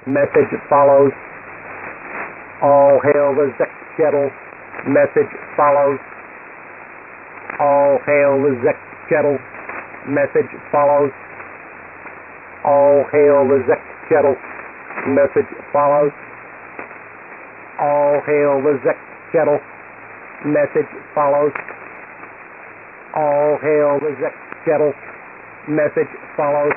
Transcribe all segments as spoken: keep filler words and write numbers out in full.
Message follows. All hail the Zekjetl. Message follows. All hail the Zekjetl. Message follows. All hail the Zekjetl. Message follows. All hail the Zekjetl. Message follows. All hail the Zekjetl. Message follows.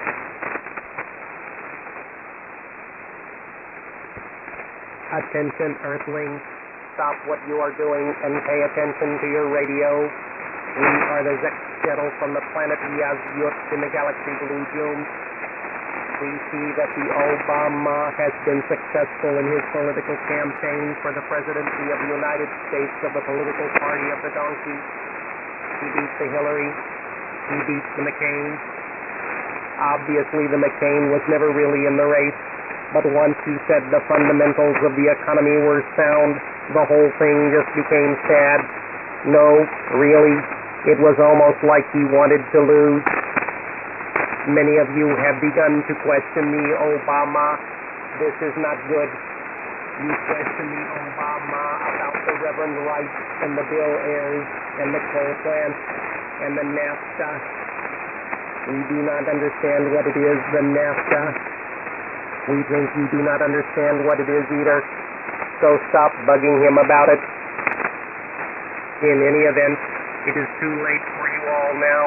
Attention, Earthlings. Stop what you are doing and pay attention to your radio. We are the Zekjetl from the planet Yazyut in the galaxy Blue June. We see that the Obama has been successful in his political campaign for the presidency of the United States of the political party of the donkey. He beat the Hillary. He beat the McCain. Obviously, the McCain was never really in the race, but once he said the fundamentals of the economy were sound, the whole thing just became sad. No, really, it was almost like he wanted to lose. Many of you have begun to question me, Obama. This is not good. You question me, Obama, about the Reverend Wright and the Bill Ayers and the coal plant and the NAFTA. We do not understand what it is, the NAFTA. We think you do not understand what it is either. So stop bugging him about it. In any event, it is too late for you all now.